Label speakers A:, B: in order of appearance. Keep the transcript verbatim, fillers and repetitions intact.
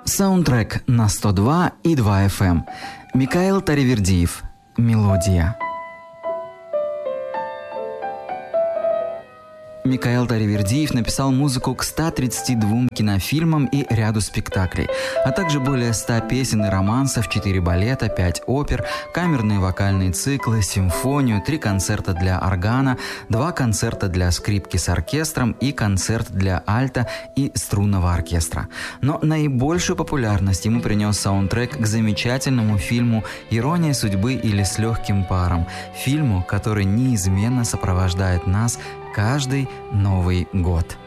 A: Саундтрек на сто два и два эф эм. Микаэл Таривердиев. Мелодия. Микаэл Таривердиев написал музыку к ста тридцати двум кинофильмам и ряду спектаклей, а также более ста песен и романсов, четыре балета, пять опер, камерные вокальные циклы, симфонию, три концерта для органа, два концерта для скрипки с оркестром и концерт для альта и струнного оркестра. Но наибольшую популярность ему принес саундтрек к замечательному фильму «Ирония судьбы» или «С легким паром», фильму, который неизменно сопровождает нас каждый Новый год.